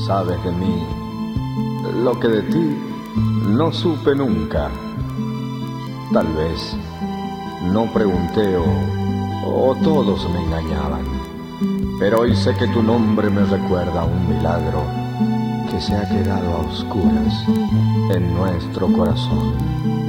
sabes de mí lo que de ti no supe nunca. Tal vez no pregunté o todos me engañaban, pero hoy sé que tu nombre me recuerda a un milagro que se ha quedado a oscuras en nuestro corazón.